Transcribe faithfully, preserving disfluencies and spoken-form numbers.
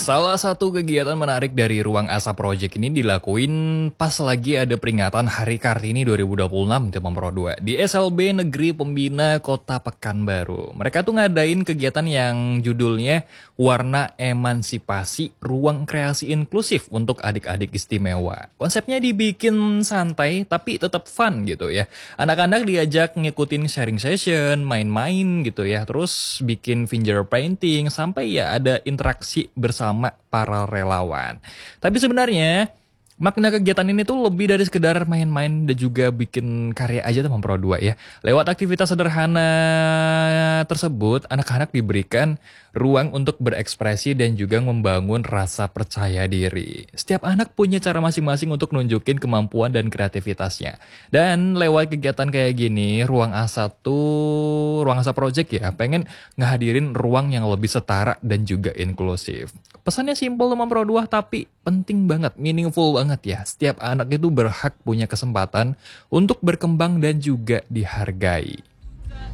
Salah satu kegiatan menarik dari Ruang Asa Project ini dilakuin pas lagi ada peringatan Hari Kartini dua ribu dua puluh enam di Pemprov dua di S L B Negeri Pembina Kota Pekanbaru. Mereka tuh ngadain kegiatan yang judulnya Warna Emansipasi Ruang Kreasi Inklusif untuk Adik-adik Istimewa. Konsepnya dibikin santai tapi tetap fun gitu ya. Anak-anak diajak ngikutin sharing session, main-main gitu ya. Terus bikin finger painting sampai ya ada interaksi bersama para relawan. Tapi sebenarnya makna kegiatan ini tuh lebih dari sekedar main-main dan juga bikin karya aja teman Pro dua ya. Lewat aktivitas sederhana tersebut, anak-anak diberikan ruang untuk berekspresi dan juga membangun rasa percaya diri. Setiap anak punya cara masing-masing untuk nunjukin kemampuan dan kreativitasnya. Dan lewat kegiatan kayak gini, Ruang Asa tuh, Ruang Asa Project ya, pengen ngehadirin ruang yang lebih setara dan juga inklusif. Pesannya simpel teman Pro dua tapi penting banget, meaningful banget ya. Setiap anak itu berhak punya kesempatan untuk berkembang dan juga dihargai.